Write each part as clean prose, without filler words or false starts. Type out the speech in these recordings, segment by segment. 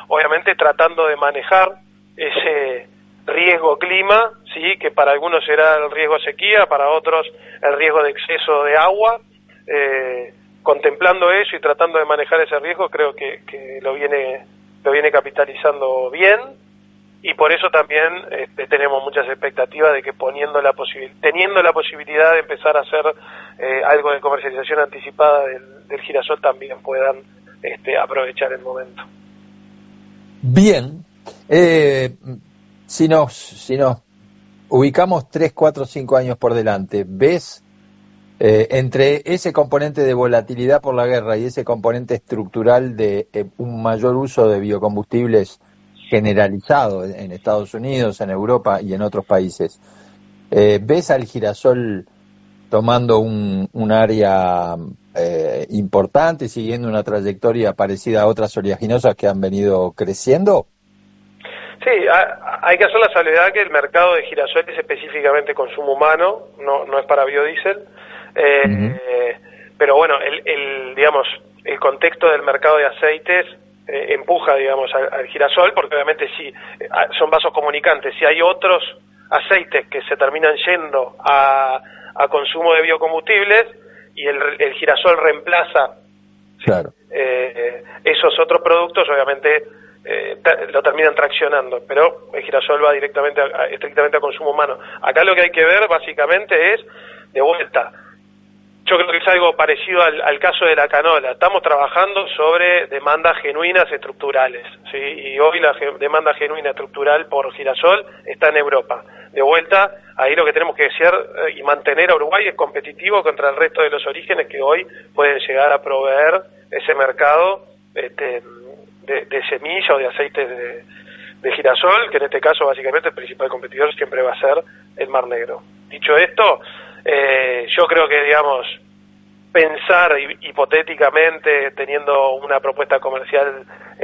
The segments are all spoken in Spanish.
obviamente tratando de manejar ese riesgo clima, sí, que para algunos será el riesgo sequía, para otros el riesgo de exceso de agua. Contemplando eso y tratando de manejar ese riesgo, creo que lo viene capitalizando bien, y por eso también tenemos muchas expectativas de que teniendo la posibilidad de empezar a hacer algo de comercialización anticipada del girasol, también puedan aprovechar el momento. Bien, si nos ubicamos 3, 4, 5 años por delante, ¿ves entre ese componente de volatilidad por la guerra y ese componente estructural de un mayor uso de biocombustibles generalizado en Estados Unidos, en Europa y en otros países, ves al girasol tomando un área importante, siguiendo una trayectoria parecida a otras oleaginosas que han venido creciendo? Sí, hay que hacer la salvedad que el mercado de girasol es específicamente consumo humano, no es para biodiesel. Pero bueno, digamos, el contexto del mercado de aceites empuja, digamos, al girasol, porque obviamente sí, son vasos comunicantes. Si hay otros aceites que se terminan yendo a consumo de biocombustibles y el girasol reemplaza, claro, esos otros productos, obviamente lo terminan traccionando, pero el girasol va estrictamente a consumo humano. Acá lo que hay que ver básicamente es, de vuelta, yo creo que es algo parecido al caso de la canola. Estamos trabajando sobre demandas genuinas estructurales, ¿sí? Y hoy la demanda genuina estructural por girasol está en Europa. De vuelta, ahí lo que tenemos que hacer y mantener a Uruguay es competitivo contra el resto de los orígenes que hoy pueden llegar a proveer ese mercado de semilla o de aceites de girasol, que en este caso básicamente el principal competidor siempre va a ser el Mar Negro. Dicho esto, yo creo que, digamos, pensar hipotéticamente, teniendo una propuesta comercial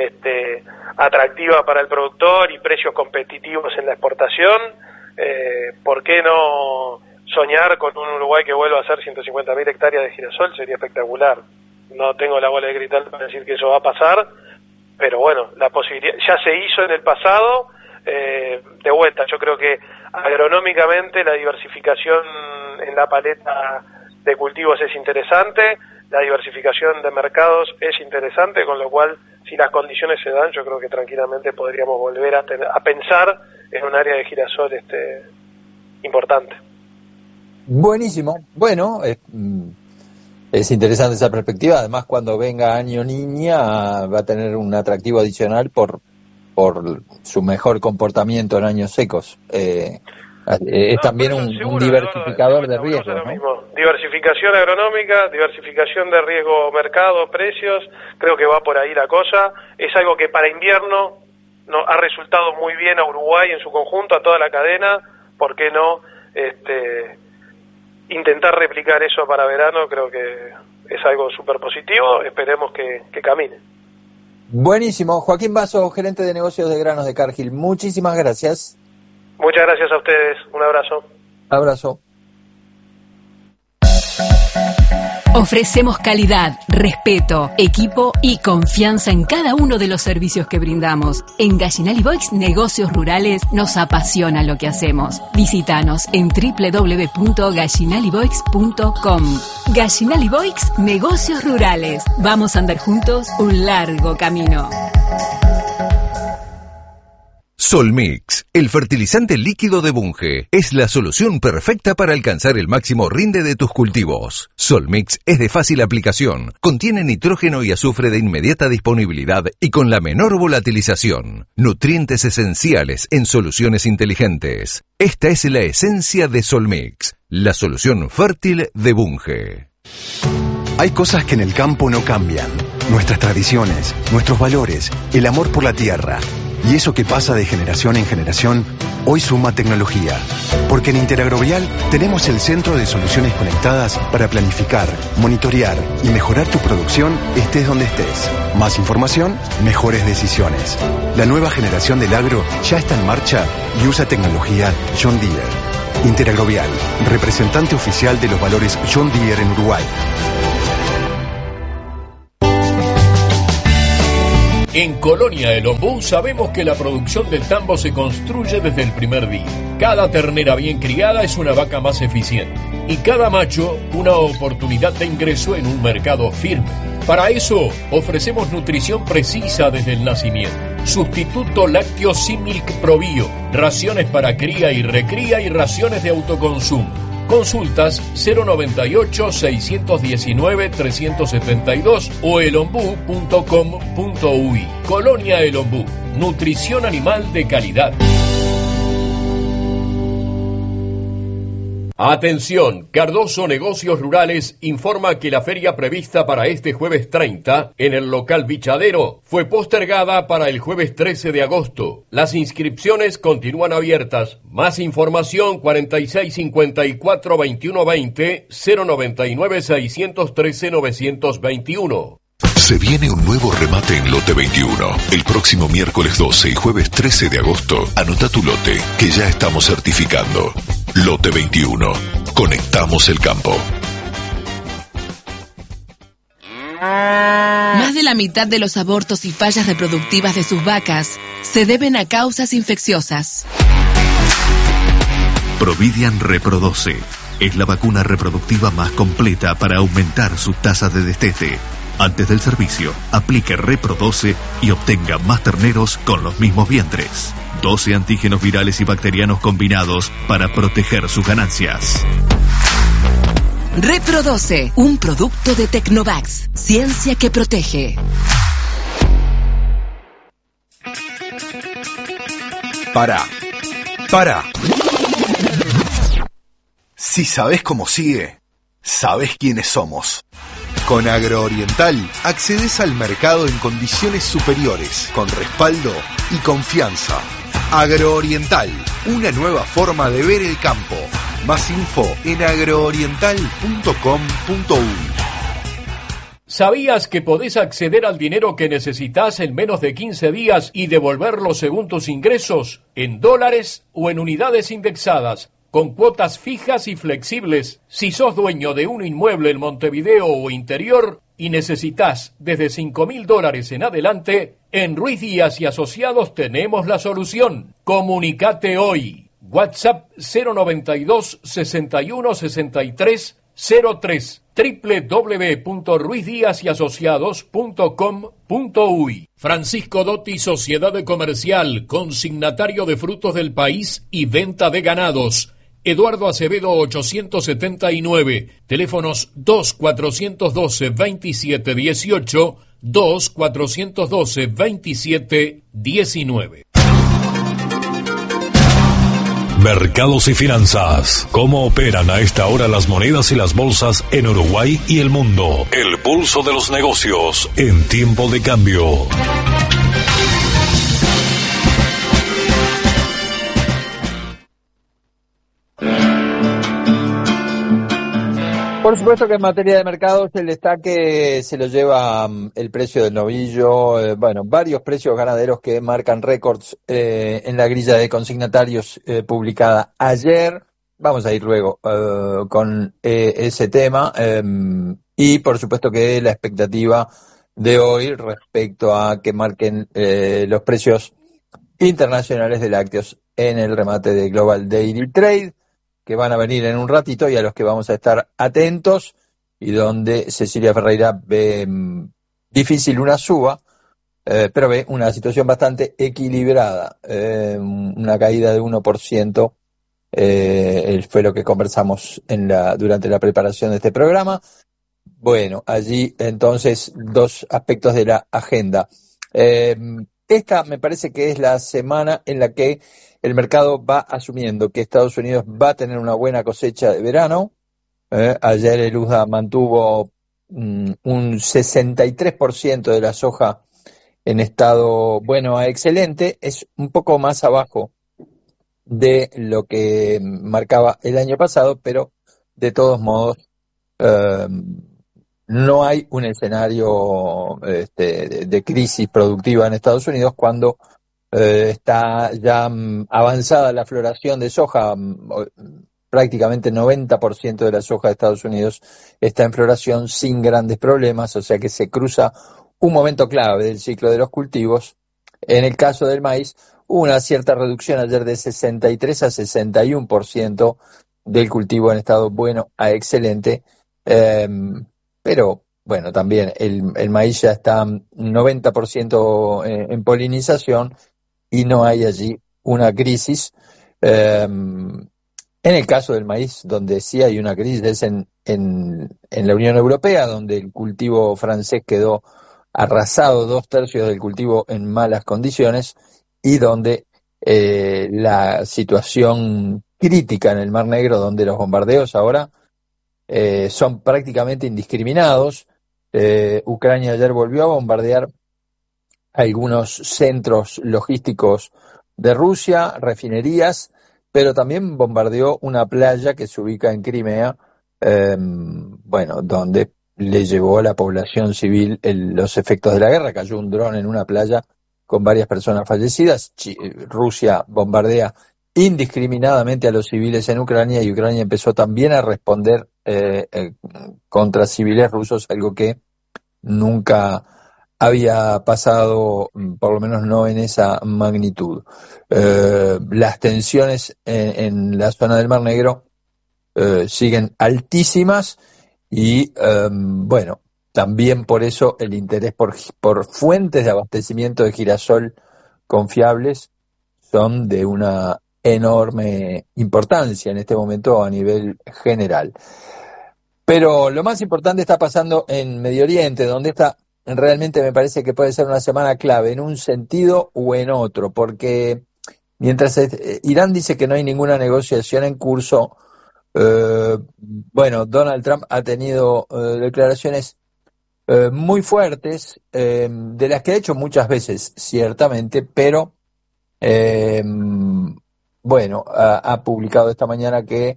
atractiva para el productor y precios competitivos en la exportación, ¿por qué no soñar con un Uruguay que vuelva a ser 150.000 hectáreas de girasol? Sería espectacular. No tengo la bola de cristal para decir que eso va a pasar, pero bueno, la posibilidad ya se hizo en el pasado. De vuelta, yo creo que agronómicamente la diversificación en la paleta de cultivos es interesante, la diversificación de mercados es interesante, con lo cual, si las condiciones se dan, yo creo que tranquilamente podríamos volver a pensar en un área de girasol importante. Buenísimo. Bueno, es interesante esa perspectiva. Además, cuando venga Año Niña va a tener un atractivo adicional por su mejor comportamiento en años secos. Es también un diversificador de riesgo, ¿no? Diversificación agronómica, diversificación de riesgo mercado, precios, creo que va por ahí la cosa. Es algo que para invierno ha resultado muy bien a Uruguay en su conjunto, a toda la cadena. ¿Por qué no intentar replicar eso para verano? Creo que es algo súper positivo, esperemos que camine. Buenísimo. Joaquín Basso, gerente de negocios de granos de Cargill, muchísimas gracias. Muchas gracias a ustedes, un abrazo. Abrazo. Ofrecemos calidad, respeto, equipo y confianza en cada uno de los servicios que brindamos. En Gallinal y Boix Negocios Rurales nos apasiona lo que hacemos. Visítanos en www.gallinaliboix.com. Gallinal y Boix Negocios Rurales. Vamos a andar juntos un largo camino. Solmix, el fertilizante líquido de Bunge, es la solución perfecta para alcanzar el máximo rinde de tus cultivos. Solmix es de fácil aplicación, contiene nitrógeno y azufre de inmediata disponibilidad y con la menor volatilización. Nutrientes esenciales en soluciones inteligentes. Esta es la esencia de Solmix, la solución fértil de Bunge. Hay cosas que en el campo no cambian. Nuestras tradiciones, nuestros valores, el amor por la tierra. Y eso que pasa de generación en generación, hoy suma tecnología. Porque en Interagrovial tenemos el centro de soluciones conectadas para planificar, monitorear y mejorar tu producción estés donde estés. Más información, mejores decisiones. La nueva generación del agro ya está en marcha y usa tecnología John Deere. Interagrovial, representante oficial de los valores John Deere en Uruguay. En Colonia El Ombú sabemos que la producción del tambo se construye desde el primer día. Cada ternera bien criada es una vaca más eficiente y cada macho una oportunidad de ingreso en un mercado firme. Para eso ofrecemos nutrición precisa desde el nacimiento. Sustituto lácteo Similk Probio, raciones para cría y recría y raciones de autoconsumo. Consultas 098-619-372 o elombú.com.uy. Colonia El Ombú, nutrición animal de calidad. Atención, Cardoso Negocios Rurales informa que la feria prevista para este jueves 30 en el local Bichadero fue postergada para el jueves 13 de agosto. Las inscripciones continúan abiertas. Más información 4654-2120 099-613-921. Se viene un nuevo remate en Lote 21. El próximo miércoles 12 y jueves 13 de agosto, anota tu lote, que ya estamos certificando. Lote 21. Conectamos el campo. Más de la mitad de los abortos y fallas reproductivas de sus vacas se deben a causas infecciosas. Providian Reprodoce es la vacuna reproductiva más completa para aumentar su tasa de destete. Antes del servicio, aplique Reprodoce y obtenga más terneros con los mismos vientres. 12 antígenos virales y bacterianos combinados para proteger sus ganancias. Reprodoce, un producto de Tecnovax, ciencia que protege. Para. Si sabés cómo sigue, sabés quiénes somos. Con Agrooriental accedes al mercado en condiciones superiores, con respaldo y confianza. Agrooriental, una nueva forma de ver el campo. Más info en agrooriental.com.uy. ¿Sabías que podés acceder al dinero que necesitas en menos de 15 días y devolverlo según tus ingresos, en dólares o en unidades indexadas, con cuotas fijas y flexibles? Si sos dueño de un inmueble en Montevideo o interior y necesitas desde $5.000 en adelante, en Ruiz Díaz y Asociados tenemos la solución. Comunicate hoy. WhatsApp 092 61 63 03 www.ruizdiasyasociados.com.uy. Francisco Dotti, Sociedad Comercial, consignatario de frutos del país y venta de ganados. Eduardo Acevedo 879, teléfonos 2-412-2718, 2-412-2719. Mercados y finanzas. ¿Cómo operan a esta hora las monedas y las bolsas en Uruguay y el mundo? El pulso de los negocios en tiempo de cambio. Por supuesto que en materia de mercados el destaque se lo lleva el precio del novillo, varios precios ganaderos que marcan récords en la grilla de consignatarios publicada ayer. Vamos a ir luego con ese tema y por supuesto que la expectativa de hoy respecto a que marquen los precios internacionales de lácteos en el remate de Global Daily Trade, que van a venir en un ratito y a los que vamos a estar atentos, y donde Cecilia Ferreira ve difícil una suba, pero ve una situación bastante equilibrada, una caída de 1%, fue lo que conversamos durante la preparación de este programa. Bueno, allí entonces dos aspectos de la agenda. Esta me parece que es la semana en la que el mercado va asumiendo que Estados Unidos va a tener una buena cosecha de verano. Ayer el USDA mantuvo un 63% de la soja en estado bueno a excelente. Es un poco más abajo de lo que marcaba el año pasado, pero de todos modos no hay un escenario de crisis productiva en Estados Unidos cuando está ya avanzada la floración de soja. Prácticamente 90% de la soja de Estados Unidos está en floración sin grandes problemas, o sea que se cruza un momento clave del ciclo de los cultivos. En el caso del maíz, hubo una cierta reducción ayer de 63 a 61% del cultivo en estado bueno a excelente, pero bueno, también el maíz ya está 90% en polinización y no hay allí una crisis. En el caso del maíz, donde sí hay una crisis es en la Unión Europea, donde el cultivo francés quedó arrasado, 2/3 del cultivo en malas condiciones, y donde la situación crítica en el Mar Negro, donde los bombardeos ahora son prácticamente indiscriminados. Ucrania ayer volvió a bombardear algunos centros logísticos de Rusia, refinerías, pero también bombardeó una playa que se ubica en Crimea, donde le llevó a la población civil los efectos de la guerra. Cayó un dron en una playa con varias personas fallecidas. Rusia bombardea indiscriminadamente a los civiles en Ucrania, y Ucrania empezó también a responder contra civiles rusos, algo que nunca había pasado, por lo menos no en esa magnitud. Las tensiones en la zona del Mar Negro siguen altísimas y, también por eso el interés por fuentes de abastecimiento de girasol confiables son de una enorme importancia en este momento a nivel general. Pero lo más importante está pasando en Medio Oriente, donde realmente me parece que puede ser una semana clave en un sentido o en otro, porque mientras Irán dice que no hay ninguna negociación en curso, Donald Trump ha tenido declaraciones muy fuertes, de las que ha hecho muchas veces, ciertamente, pero ha publicado esta mañana que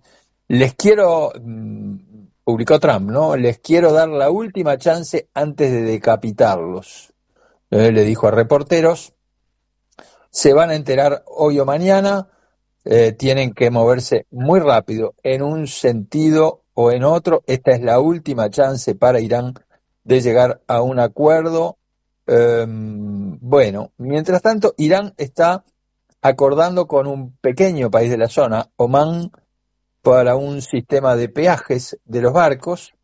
publicó Trump, ¿no? Les quiero dar la última chance antes de decapitarlos. Le dijo a reporteros, se van a enterar hoy o mañana, tienen que moverse muy rápido en un sentido o en otro. Esta es la última chance para Irán de llegar a un acuerdo. Mientras tanto, Irán está acordando con un pequeño país de la zona, Omán, para un sistema de peajes de los barcos,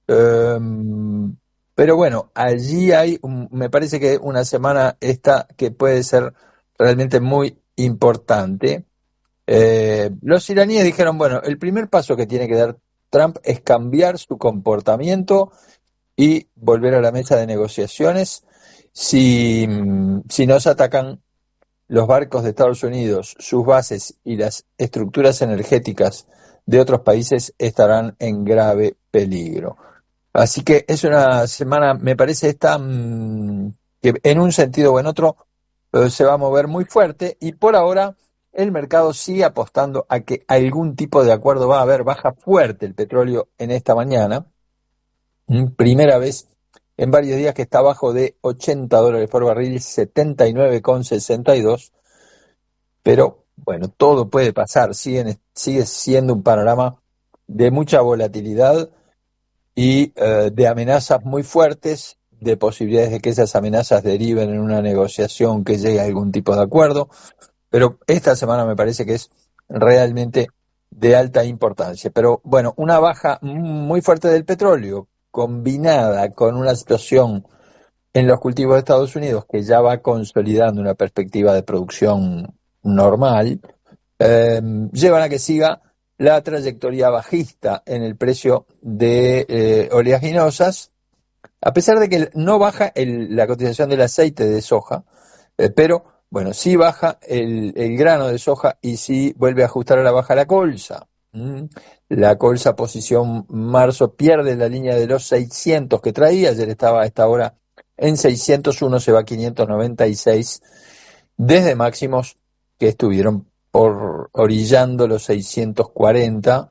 pero bueno, allí hay, me parece que una semana esta que puede ser realmente muy importante. Los iraníes dijeron, el primer paso que tiene que dar Trump es cambiar su comportamiento y volver a la mesa de negociaciones. Si nos atacan los barcos de Estados Unidos, sus bases y las estructuras energéticas de otros países estarán en grave peligro. Así que es una semana, me parece, que en un sentido o en otro se va a mover muy fuerte, y por ahora el mercado sigue apostando a que algún tipo de acuerdo va a haber. Baja fuerte el petróleo en esta mañana, primera vez en varios días que está abajo de $80 por barril, 79,62, pero todo puede pasar. Sigue siendo un panorama de mucha volatilidad y de amenazas muy fuertes, de posibilidades de que esas amenazas deriven en una negociación que llegue a algún tipo de acuerdo. Pero esta semana me parece que es realmente de alta importancia. Pero una baja muy fuerte del petróleo, combinada con una situación en los cultivos de Estados Unidos que ya va consolidando una perspectiva de producción normal, llevan a que siga la trayectoria bajista en el precio de oleaginosas, a pesar de que no baja la cotización del aceite de soja, pero sí baja el grano de soja y sí vuelve a ajustar a la baja la colza. La colza posición marzo pierde la línea de los 600 que traía, ayer estaba a esta hora en 601, se va a 596, desde máximos que estuvieron orillando los 640,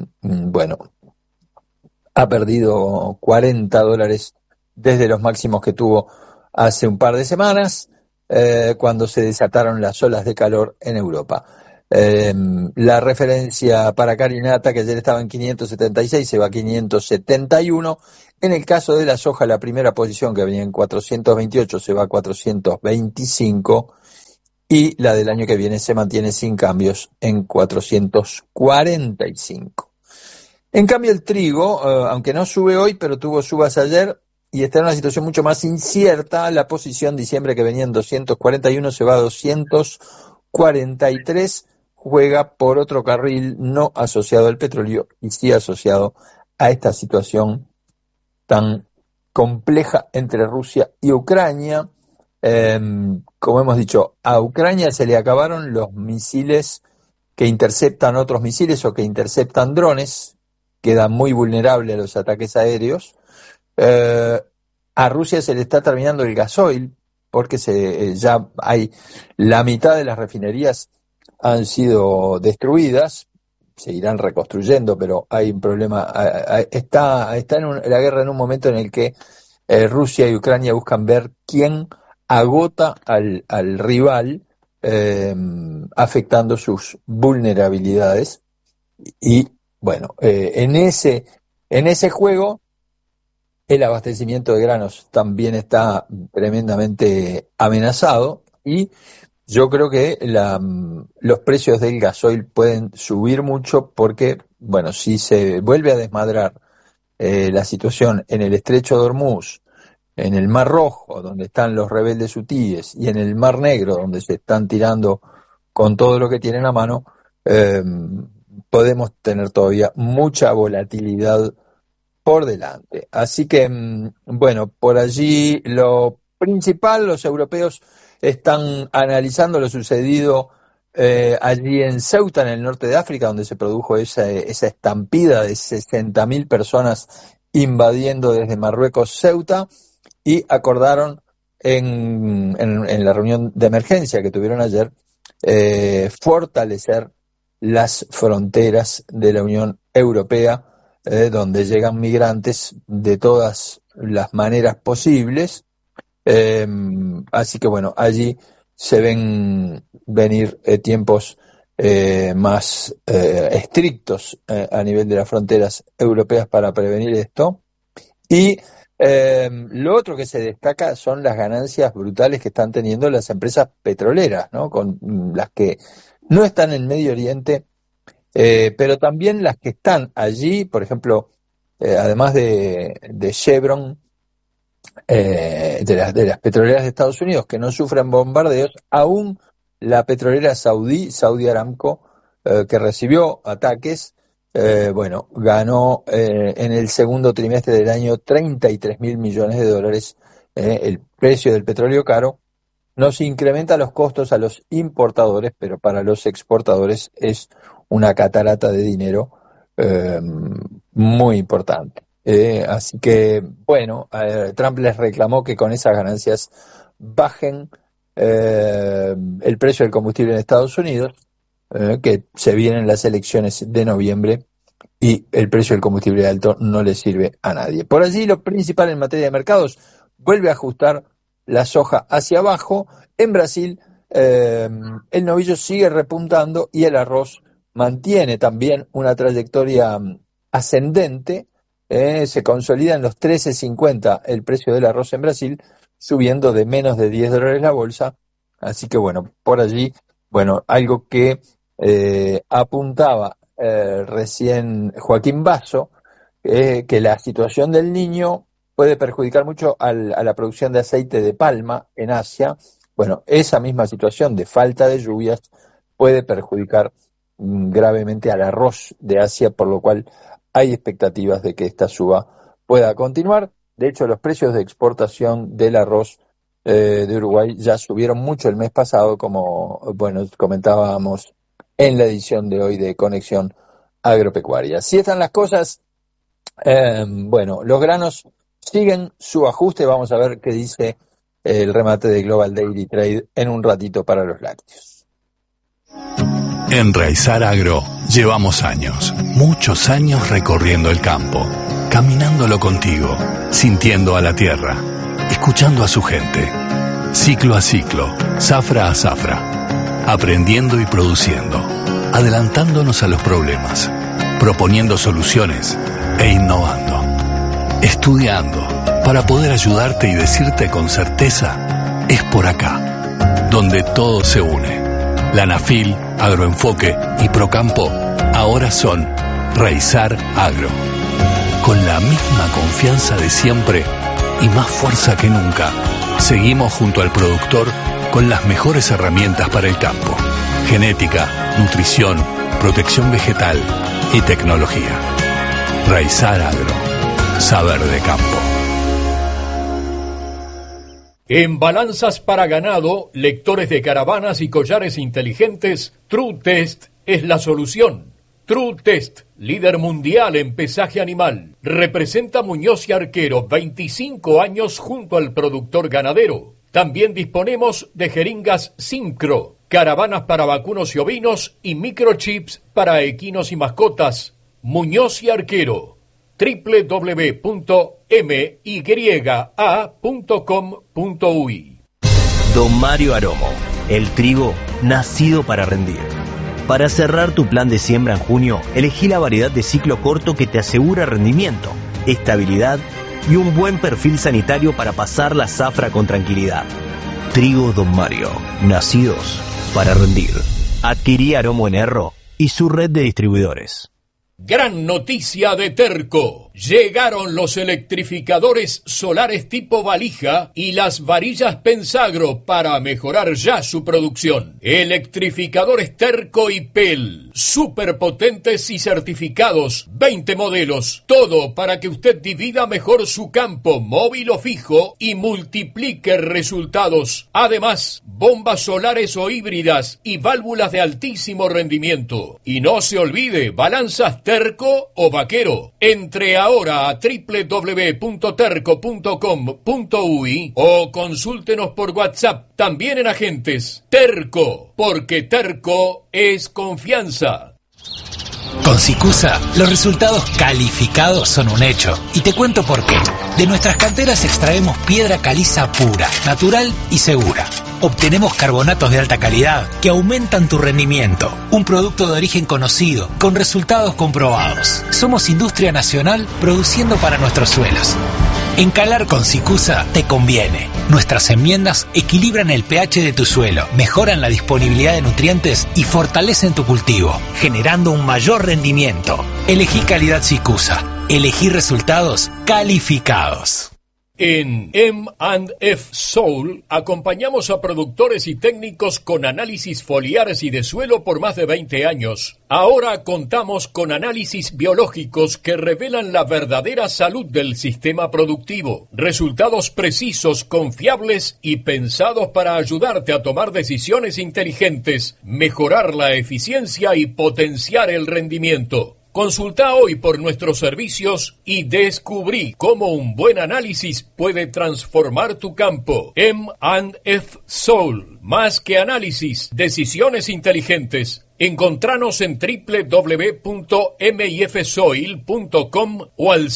ha perdido $40 desde los máximos que tuvo hace un par de semanas, cuando se desataron las olas de calor en Europa. La referencia para carinata, que ayer estaba en 576, se va a 571. En el caso de la soja, la primera posición, que venía en 428, se va a 425. Y la del año que viene se mantiene sin cambios en 445. En cambio, el trigo, aunque no sube hoy, pero tuvo subas ayer y está en una situación mucho más incierta. La posición diciembre, que venía en 241, se va a 243. Juega por otro carril no asociado al petróleo y sí asociado a esta situación tan compleja entre Rusia y Ucrania. Como hemos dicho, a Ucrania se le acabaron los misiles que interceptan otros misiles o que interceptan drones, queda muy vulnerable a los ataques aéreos. A Rusia se le está terminando el gasoil, porque ya hay la mitad de las refinerías han sido destruidas, se irán reconstruyendo, pero hay un problema. Está la guerra en un momento en el que Rusia y Ucrania buscan ver quién agota al rival, afectando sus vulnerabilidades. Y bueno, en ese juego el abastecimiento de granos también está tremendamente amenazado, y yo creo que los precios del gasoil pueden subir mucho porque, bueno, si se vuelve a desmadrar la situación en el estrecho de Hormuz, en el Mar Rojo, donde están los rebeldes hutíes, y en el Mar Negro, donde se están tirando con todo lo que tienen a mano, podemos tener todavía mucha volatilidad por delante. Así que, bueno, por allí lo principal, los europeos están analizando lo sucedido allí en Ceuta, en el norte de África, donde se produjo esa estampida de 60.000 personas invadiendo desde Marruecos Ceuta, y acordaron en la reunión de emergencia que tuvieron ayer fortalecer las fronteras de la Unión Europea, donde llegan migrantes de todas las maneras posibles. Así que bueno, allí se ven venir tiempos más estrictos a nivel de las fronteras europeas para prevenir esto. Y lo otro que se destaca son las ganancias brutales que están teniendo las empresas petroleras, ¿no? Con las que no están en Medio Oriente, pero también las que están allí, por ejemplo, además de Chevron, de las petroleras de Estados Unidos, que no sufren bombardeos, aún la petrolera Saudi Aramco, que recibió ataques, ganó en el segundo trimestre del año 33.000 millones de dólares. El precio del petróleo caro nos incrementa los costos a los importadores, pero para los exportadores es una catarata de dinero muy importante. Así que, bueno, Trump les reclamó que con esas ganancias bajen el precio del combustible en Estados Unidos, que se vienen las elecciones de noviembre y el precio del combustible alto no le sirve a nadie. Por allí, lo principal en materia de mercados, vuelve a ajustar la soja hacia abajo. En Brasil, el novillo sigue repuntando y el arroz mantiene también una trayectoria ascendente. Se consolida en los 13.50 el precio del arroz en Brasil, subiendo de menos de $10 la bolsa. Así que bueno, por allí, bueno, algo que apuntaba recién Joaquín Basso, que la situación del Niño puede perjudicar mucho a la producción de aceite de palma en Asia. Bueno, esa misma situación de falta de lluvias puede perjudicar gravemente al arroz de Asia, por lo cual hay expectativas de que esta suba pueda continuar. De hecho, los precios de exportación del arroz de Uruguay ya subieron mucho el mes pasado, como bueno comentábamos en la edición de hoy de Conexión Agropecuaria. Así están las cosas. Los granos siguen su ajuste. Vamos a ver qué dice el remate de Global Daily Trade en un ratito para los lácteos. En Raizar Agro llevamos años, muchos años recorriendo el campo, caminándolo contigo, sintiendo a la tierra, escuchando a su gente, ciclo a ciclo, zafra a zafra, aprendiendo y produciendo, adelantándonos a los problemas, proponiendo soluciones e innovando, estudiando para poder ayudarte y decirte con certeza, es por acá, donde todo se une. La ANAFIL, Agroenfoque y Procampo ahora son Raizar Agro. Con la misma confianza de siempre y más fuerza que nunca, seguimos junto al productor con las mejores herramientas para el campo: genética, nutrición, protección vegetal y tecnología. Raizar Agro, saber de campo. En balanzas para ganado, lectores de caravanas y collares inteligentes, True Test es la solución. True Test, líder mundial en pesaje animal. Representa Muñoz y Arquero, 25 años junto al productor ganadero. También disponemos de jeringas Syncro, caravanas para vacunos y ovinos y microchips para equinos y mascotas. Muñoz y Arquero, www.mya.com.uy. Don Mario Aromo, el trigo nacido para rendir. Para cerrar tu plan de siembra en junio, elegí la variedad de ciclo corto que te asegura rendimiento, estabilidad y un buen perfil sanitario para pasar la zafra con tranquilidad. Trigo Don Mario, nacidos para rendir. Adquirí Aromo en Erro y su red de distribuidores. Gran noticia de Terco. Llegaron los electrificadores solares tipo valija y las varillas Pensagro para mejorar ya su producción. Electrificadores Terco y PEL, superpotentes y certificados, 20 modelos, todo para que usted divida mejor su campo, móvil o fijo, y multiplique resultados. Además, bombas solares o híbridas y válvulas de altísimo rendimiento. Y no se olvide, balanzas Terco o Vaquero. Entre ahora a www.terco.com.uy o consúltenos por WhatsApp, también en agentes. Terco, porque Terco es confianza. Con Sicusa, los resultados calificados son un hecho. Y te cuento por qué. De nuestras canteras extraemos piedra caliza pura, natural y segura. Obtenemos carbonatos de alta calidad que aumentan tu rendimiento. Un producto de origen conocido, con resultados comprobados. Somos industria nacional produciendo para nuestros suelos. Encalar con Sicusa te conviene. Nuestras enmiendas equilibran el pH de tu suelo, mejoran la disponibilidad de nutrientes y fortalecen tu cultivo, generando un mayor rendimiento. Elegí calidad Sicusa. Elegí resultados calificados. En M&F Soul acompañamos a productores y técnicos con análisis foliares y de suelo por más de 20 años. Ahora contamos con análisis biológicos que revelan la verdadera salud del sistema productivo. Resultados precisos, confiables y pensados para ayudarte a tomar decisiones inteligentes, mejorar la eficiencia y potenciar el rendimiento. Consulta hoy por nuestros servicios y descubrí cómo un buen análisis puede transformar tu campo. M&F Soul, más que análisis, decisiones inteligentes. Encontranos en www.mifsoil.com o al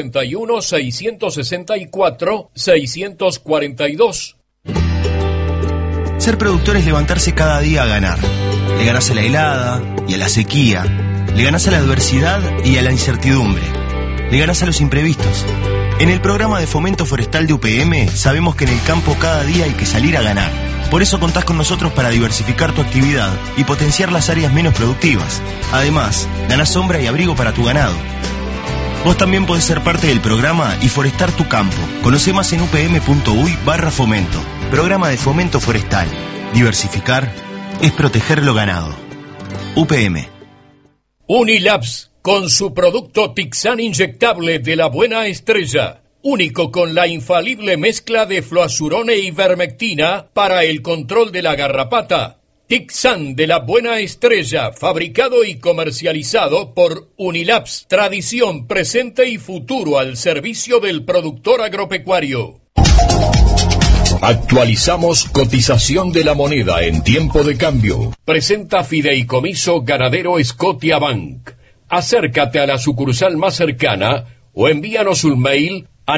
091-664-642. Ser productor es levantarse cada día a ganar. Le ganás a la helada y a la sequía. Le ganás a la adversidad y a la incertidumbre. Le ganás a los imprevistos. En el programa de fomento forestal de UPM sabemos que en el campo cada día hay que salir a ganar. Por eso contás con nosotros para diversificar tu actividad y potenciar las áreas menos productivas. Además, ganás sombra y abrigo para tu ganado. Vos también podés ser parte del programa y forestar tu campo. Conocé más en upm.uy/fomento. Programa de fomento forestal. Diversificar es proteger lo ganado. UPM. Unilabs, con su producto Tixan inyectable de la Buena Estrella, único con la infalible mezcla de fluazurone y ivermectina para el control de la garrapata. Tixan de la Buena Estrella, fabricado y comercializado por Unilabs, tradición, presente y futuro al servicio del productor agropecuario. Actualizamos cotización de la moneda en tiempo de cambio. Presenta Fideicomiso Ganadero Scotiabank. Acércate a la sucursal más cercana o envíanos un mail a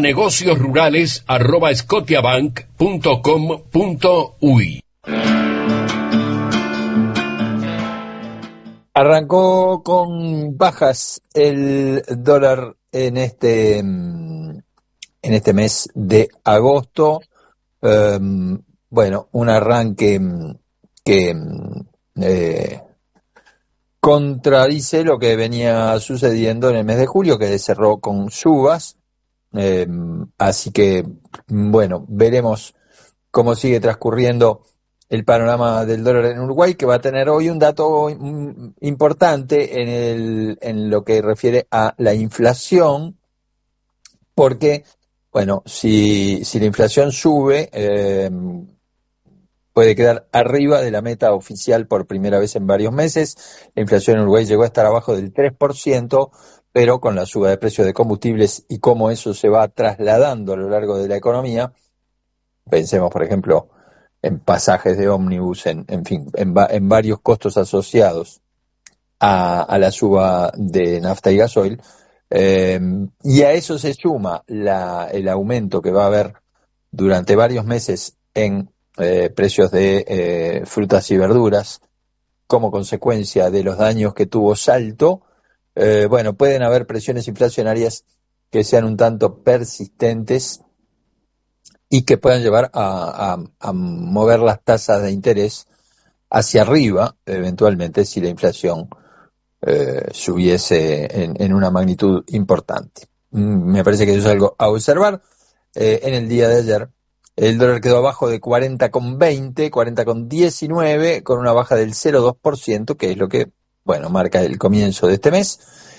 negociosrurales@scotiabank.com.uy. Arrancó con bajas el dólar en este mes de agosto. Bueno, un arranque que contradice lo que venía sucediendo en el mes de julio, que cerró con subas. Así que, bueno, veremos cómo sigue transcurriendo el panorama del dólar en Uruguay, que va a tener hoy un dato importante en lo que refiere a la inflación, porque, bueno, si la inflación sube, puede quedar arriba de la meta oficial por primera vez en varios meses. La inflación en Uruguay llegó a estar abajo del 3%, pero con la suba de precios de combustibles y cómo eso se va trasladando a lo largo de la economía, pensemos, por ejemplo, en pasajes de ómnibus, en fin, en varios costos asociados a la suba de nafta y gasoil, y a eso se suma el aumento que va a haber durante varios meses en precios de frutas y verduras como consecuencia de los daños que tuvo Salto. Bueno, pueden haber presiones inflacionarias que sean un tanto persistentes y que puedan llevar a mover las tasas de interés hacia arriba, eventualmente, si la inflación subiese en una magnitud importante. Me parece que eso es algo a observar. En el día de ayer, el dólar quedó abajo de 40,20, 40,19, con una baja del 0,2%, que es lo que, bueno, marca el comienzo de este mes.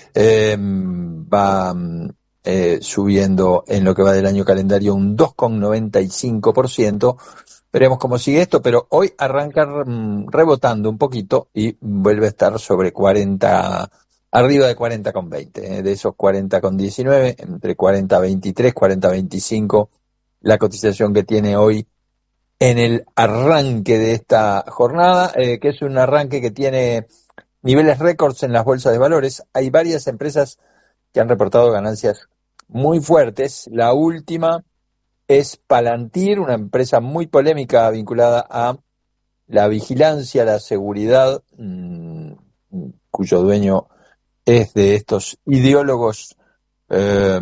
Va subiendo en lo que va del año calendario un 2,95%. Veremos cómo sigue esto, pero hoy arranca rebotando un poquito y vuelve a estar sobre 40, arriba de 40,20, de esos 40,19, entre 40,23, 40,25, la cotización que tiene hoy en el arranque de esta jornada, que es un arranque que tiene niveles récords en las bolsas de valores. Hay varias empresas que han reportado ganancias muy fuertes. La última es Palantir, una empresa muy polémica vinculada a la vigilancia, la seguridad, cuyo dueño es de estos ideólogos de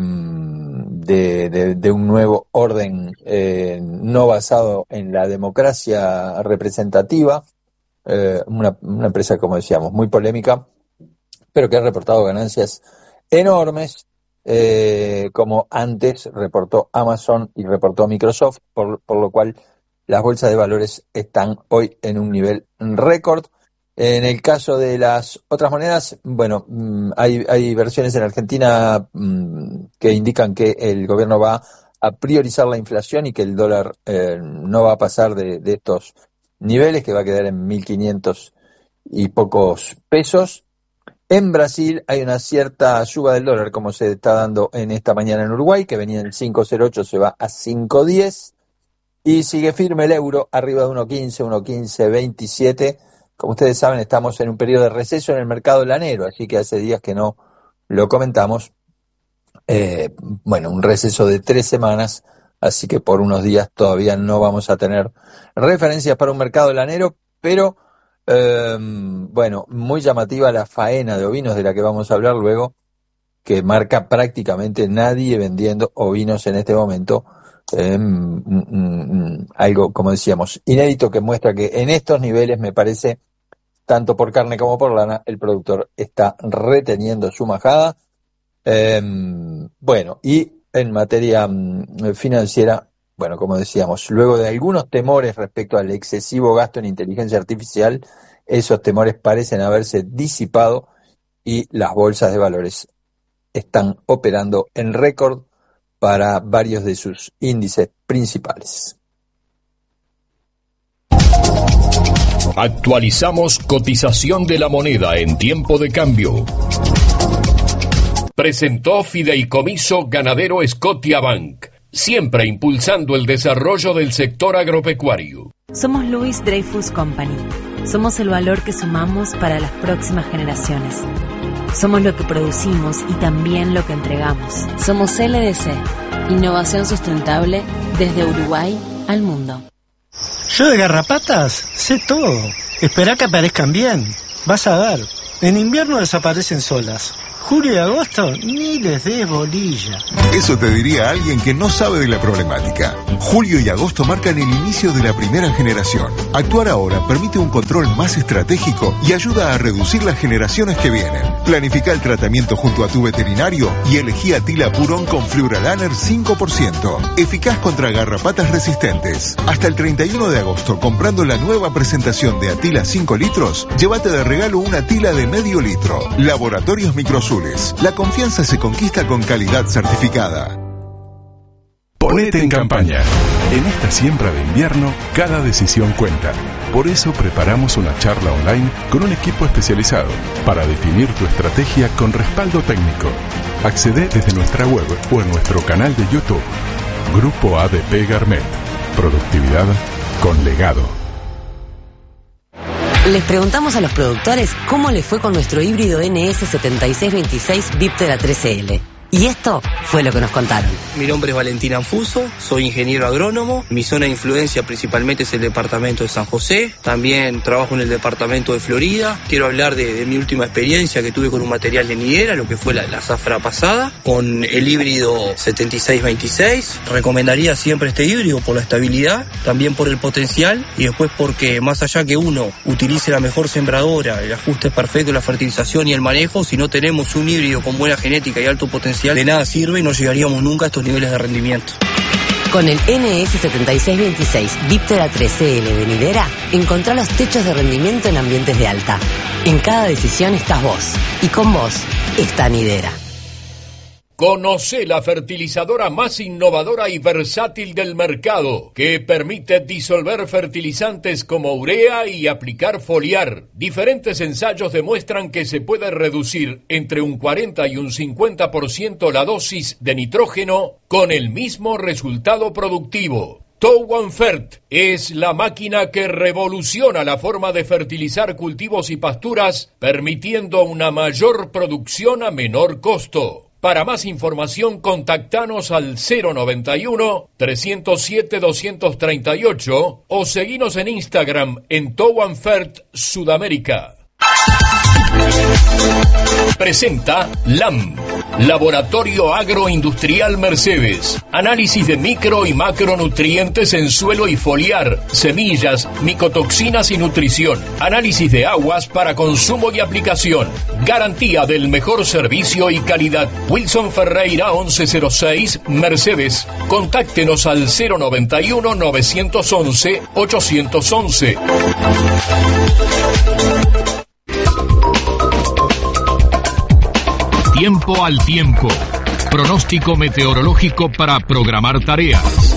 un nuevo orden no basado en la democracia representativa. Una empresa, como decíamos, muy polémica, pero que ha reportado ganancias enormes, como antes reportó Amazon y reportó Microsoft, por lo cual las bolsas de valores están hoy en un nivel récord. En el caso de las otras monedas, bueno, hay versiones en Argentina que indican que el gobierno va a priorizar la inflación y que el dólar no va a pasar de estos niveles, que va a quedar en 1.500 y pocos pesos. En Brasil hay una cierta suba del dólar, como se está dando en esta mañana en Uruguay, que venía en 5,08, se va a 5,10, y sigue firme el euro, arriba de 1,15, 1,1527. Como ustedes saben, estamos en un periodo de receso en el mercado lanero, así que hace días que no lo comentamos. Bueno, un receso de 3 semanas, así que por unos días todavía no vamos a tener referencias para un mercado lanero, pero bueno, muy llamativa la faena de ovinos de la que vamos a hablar luego, que marca prácticamente nadie vendiendo ovinos en este momento. Algo, como decíamos, inédito, que muestra que en estos niveles, me parece, tanto por carne como por lana, el productor está reteniendo su majada. Bueno, y en materia financiera, bueno, como decíamos, luego de algunos temores respecto al excesivo gasto en inteligencia artificial, esos temores parecen haberse disipado y las bolsas de valores están operando en récord para varios de sus índices principales. Actualizamos cotización de la moneda en tiempo de cambio. Presentó Fideicomiso Ganadero Scotiabank, siempre impulsando el desarrollo del sector agropecuario. Somos Louis Dreyfus Company. Somos el valor que sumamos para las próximas generaciones. Somos lo que producimos y también lo que entregamos. Somos LDC, innovación sustentable desde Uruguay al mundo. Yo de garrapatas sé todo. Esperá que aparezcan bien. Vas a ver. En invierno desaparecen solas. Julio y agosto, ni les des bolilla. Eso te diría alguien que no sabe de la problemática. Julio y agosto marcan el inicio de la primera generación. Actuar ahora permite un control más estratégico y ayuda a reducir las generaciones que vienen. Planifica el tratamiento junto a tu veterinario y elegí Atila Purón con Fluralaner 5%. Eficaz contra garrapatas resistentes. Hasta el 31 de agosto, comprando la nueva presentación de Atila 5 litros, llévate de regalo una Atila de medio litro. Laboratorios Microazules. La confianza se conquista con calidad certificada. Ponete en campaña. En esta siembra de invierno, cada decisión cuenta. Por eso preparamos una charla online con un equipo especializado para definir tu estrategia con respaldo técnico. Accede desde nuestra web o en nuestro canal de YouTube. Grupo ADP Garmet. Productividad con legado. Les preguntamos a los productores cómo les fue con nuestro híbrido NS7626 Viptera 13L. Y esto fue lo que nos contaron. Mi nombre es Valentín Anfuso, soy ingeniero agrónomo. Mi zona de influencia principalmente es el departamento de San José. También trabajo en el departamento de Florida. Quiero hablar de mi última experiencia que tuve con un material de nidera, lo que fue la zafra pasada, con el híbrido 7626. Recomendaría siempre este híbrido por la estabilidad, también por el potencial y después porque más allá que uno utilice la mejor sembradora, el ajuste perfecto, la fertilización y el manejo, si no tenemos un híbrido con buena genética y alto potencial, de nada sirve y no llegaríamos nunca a estos niveles de rendimiento. Con el NS7626 Viptera 13L de nidera, encontrá los techos de rendimiento en ambientes de alta. En cada decisión estás vos, y con vos está nidera. Conoce la fertilizadora más innovadora y versátil del mercado, que permite disolver fertilizantes como urea y aplicar foliar. Diferentes ensayos demuestran que se puede reducir entre un 40 y un 50% la dosis de nitrógeno con el mismo resultado productivo. Towanfert es la máquina que revoluciona la forma de fertilizar cultivos y pasturas, permitiendo una mayor producción a menor costo. Para más información, contactanos al 091-307-238 o seguinos en Instagram en Towanfert Sudamérica. Presenta LAM, Laboratorio Agroindustrial Mercedes. Análisis de micro y macronutrientes en suelo y foliar, semillas, micotoxinas y nutrición. Análisis de aguas para consumo y aplicación. Garantía del mejor servicio y calidad. Wilson Ferreira 1106, Mercedes. Contáctenos al 091-911-811. Tiempo al tiempo. Pronóstico meteorológico para programar tareas.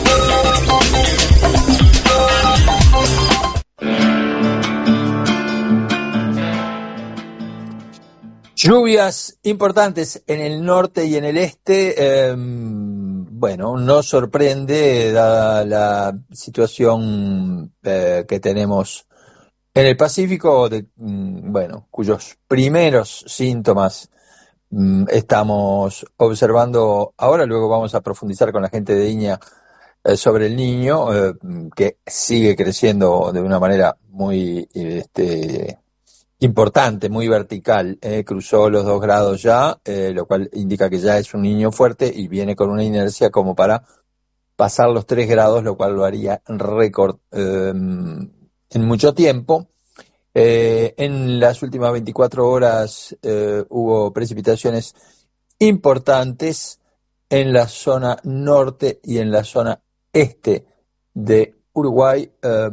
Lluvias importantes en el norte y en el este. Bueno, no sorprende dada la situación que tenemos en el Pacífico, cuyos primeros síntomas estamos observando ahora. Luego vamos a profundizar con la gente de INEA sobre el Niño, que sigue creciendo de una manera muy importante, muy vertical. Cruzó los 2 grados ya, lo cual indica que ya es un niño fuerte y viene con una inercia como para pasar los 3 grados, lo cual lo haría récord en mucho tiempo. En las últimas 24 horas hubo precipitaciones importantes en la zona norte y en la zona este de Uruguay.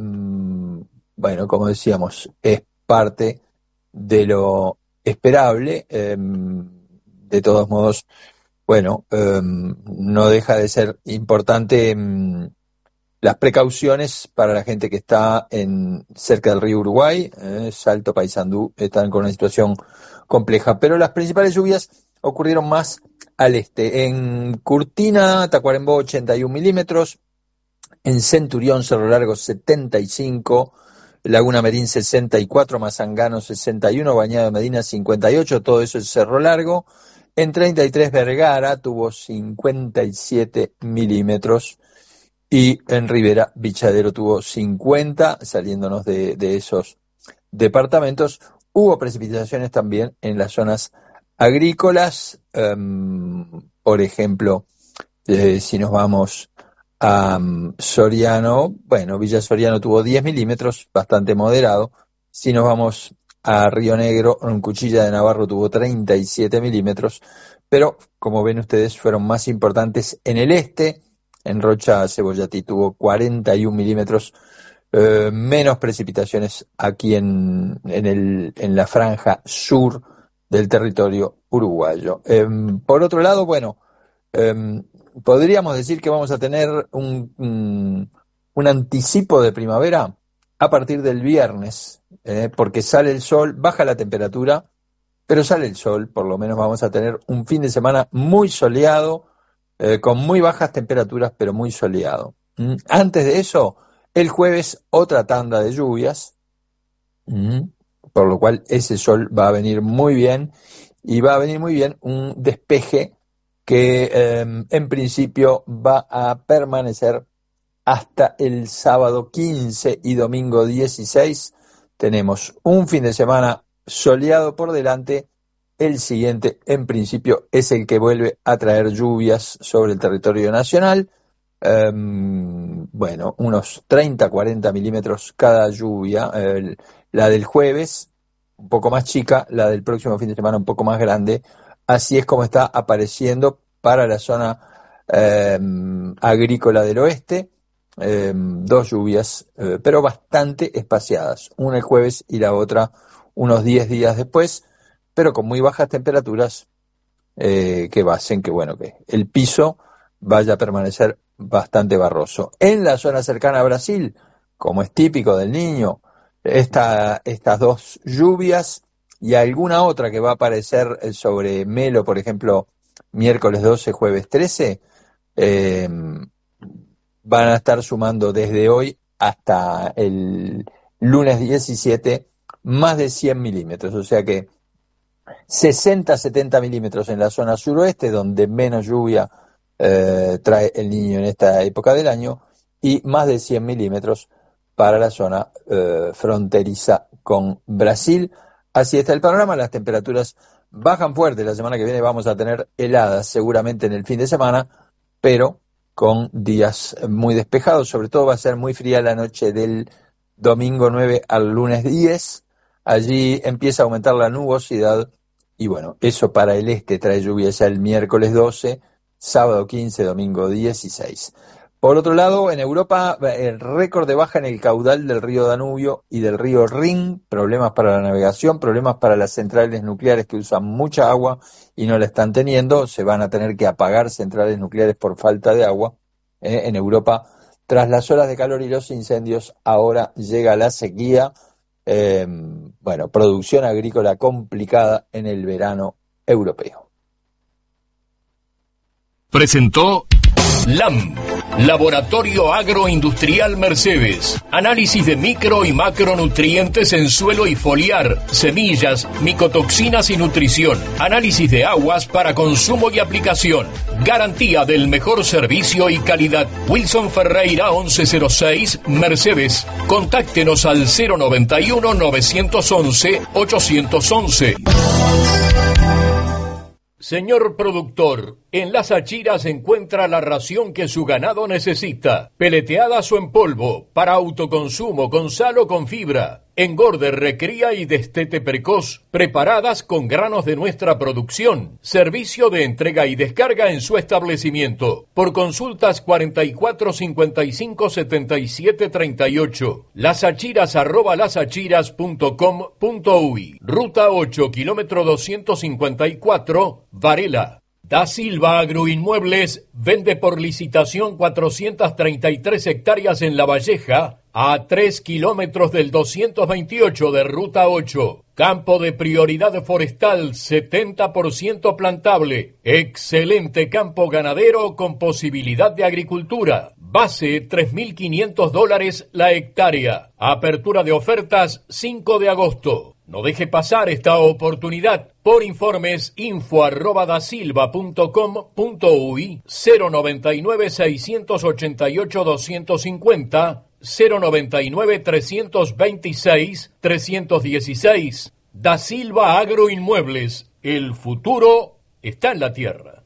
Como decíamos, es parte de lo esperable. De todos modos, no deja de ser importante las precauciones para la gente que está cerca del río Uruguay. Salto, Paysandú están con una situación compleja, pero las principales lluvias ocurrieron más al este. En Curtina, Tacuarembó 81 milímetros, en Centurión, Cerro Largo 75, Laguna Merín 64, Mazangano 61, Bañado de Medina 58, todo eso es Cerro Largo. En 33 Vergara tuvo 57 milímetros. Y en Rivera, Bichadero tuvo 50, saliéndonos de esos departamentos. hubo precipitaciones también en las zonas agrícolas, por ejemplo, si nos vamos a Soriano, bueno, Villa Soriano tuvo 10 milímetros, bastante moderado. Si nos vamos a Río Negro, en Cuchilla de Navarro tuvo 37 milímetros, pero como ven ustedes fueron más importantes en el este. En Rocha Cebollatí tuvo 41 milímetros, menos precipitaciones aquí en la franja sur del territorio uruguayo. Por otro lado, bueno, podríamos decir que vamos a tener un anticipo de primavera a partir del viernes, porque sale el sol, baja la temperatura, pero sale el sol. Por lo menos vamos a tener un fin de semana muy soleado, con muy bajas temperaturas, pero muy soleado. Antes de eso, el jueves otra tanda de lluvias, por lo cual ese sol va a venir muy bien, y va a venir muy bien un despeje que en principio va a permanecer hasta el sábado 15 y domingo 16. Tenemos un fin de semana soleado por delante. El siguiente, en principio, es el que vuelve a traer lluvias sobre el territorio nacional. Bueno, unos 30-40 milímetros cada lluvia. La del jueves, un poco más chica, la del próximo fin de semana un poco más grande. Así es como está apareciendo para la zona agrícola del oeste. Dos lluvias, pero bastante espaciadas. Una el jueves y la otra unos 10 días después, pero con muy bajas temperaturas que hacen que, bueno, que el piso vaya a permanecer bastante barroso. En la zona cercana a Brasil, como es típico del Niño, estas dos lluvias y alguna otra que va a aparecer sobre Melo, por ejemplo, miércoles 12, jueves 13, van a estar sumando desde hoy hasta el lunes 17 más de 100 milímetros, o sea que 60-70 milímetros en la zona suroeste, donde menos lluvia trae el Niño en esta época del año, y más de 100 milímetros para la zona fronteriza con Brasil. Así está el panorama. Las temperaturas bajan fuerte. La semana que viene vamos a tener heladas seguramente en el fin de semana, pero con días muy despejados. Sobre todo va a ser muy fría la noche del domingo 9 al lunes 10. Allí empieza a aumentar la nubosidad y bueno, eso para el este trae lluvia ya el miércoles 12, sábado 15, domingo 16. Por otro lado, en Europa, el récord de baja en el caudal del río Danubio y del río Rin, problemas para la navegación, problemas para las centrales nucleares que usan mucha agua y no la están teniendo. Se van a tener que apagar centrales nucleares por falta de agua. En Europa, tras las olas de calor y los incendios, ahora llega la sequía. Bueno, producción agrícola complicada en el verano europeo. Presentó LAM, Laboratorio Agroindustrial Mercedes. Análisis de micro y macronutrientes en suelo y foliar, semillas, micotoxinas y nutrición. Análisis de aguas para consumo y aplicación. Garantía del mejor servicio y calidad. Wilson Ferreira 1106, Mercedes. Contáctenos al 091-911-811. Señor productor, en Las Achiras encuentra la ración que su ganado necesita. Peleteadas o en polvo, para autoconsumo, con sal o con fibra. Engorde, recría y destete precoz, preparadas con granos de nuestra producción. Servicio de entrega y descarga en su establecimiento. Por consultas 44 55 77 38. lasachiras@lasachiras.com.uy. Ruta 8, kilómetro 254, Varela. Da Silva Agroinmuebles vende por licitación 433 hectáreas en La Valleja, a 3 kilómetros del 228 de Ruta 8. Campo de prioridad forestal, 70% plantable. Excelente campo ganadero con posibilidad de agricultura. Base, $3.500 la hectárea. Apertura de ofertas, 5 de agosto. No deje pasar esta oportunidad. Por informes, info@dasilva.com.uy, 099-688-250, 099-326-316, Da Silva Agroinmuebles, el futuro está en la tierra.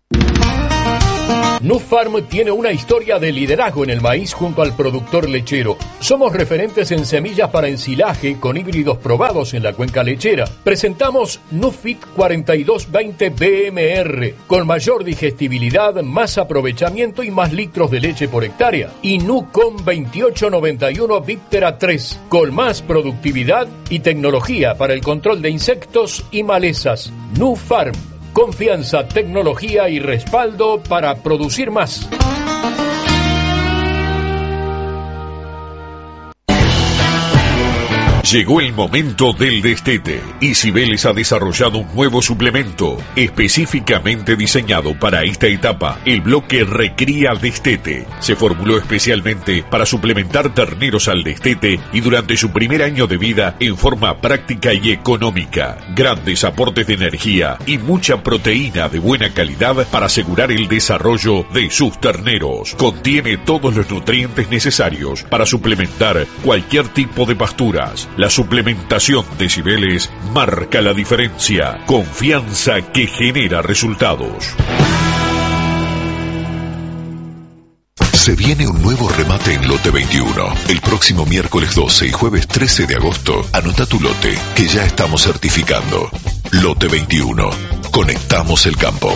Nufarm tiene una historia de liderazgo en el maíz junto al productor lechero. Somos referentes en semillas para ensilaje con híbridos probados en la cuenca lechera. Presentamos Nufit 4220 BMR con mayor digestibilidad, más aprovechamiento y más litros de leche por hectárea. Y Nucom 2891 Viptera 3 con más productividad y tecnología para el control de insectos y malezas. Nufarm. Confianza, tecnología y respaldo para producir más. Llegó el momento del destete y Cibeles ha desarrollado un nuevo suplemento específicamente diseñado para esta etapa, el bloque Recría Destete. Se formuló especialmente para suplementar terneros al destete y durante su primer año de vida en forma práctica y económica. Grandes aportes de energía y mucha proteína de buena calidad para asegurar el desarrollo de sus terneros. Contiene todos los nutrientes necesarios para suplementar cualquier tipo de pasturas. La suplementación de Cibeles marca la diferencia. Confianza que genera resultados. Se viene un nuevo remate en Lote 21. El próximo miércoles 12 y jueves 13 de agosto, anota tu lote, que ya estamos certificando. Lote 21. Conectamos el campo.